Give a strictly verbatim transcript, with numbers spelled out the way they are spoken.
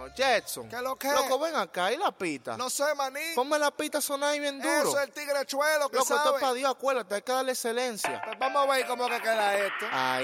Jetson. ¿Qué lo que? Loco, ven acá, ¿y la pita? No sé, maní. Ponme la pita a sonar ahí bien duro. Eso es el tigre chuelo que Loco, esto sabe. es para Dios, acuérdate, hay que darle excelencia. Pues vamos a ver cómo que queda esto. Ay.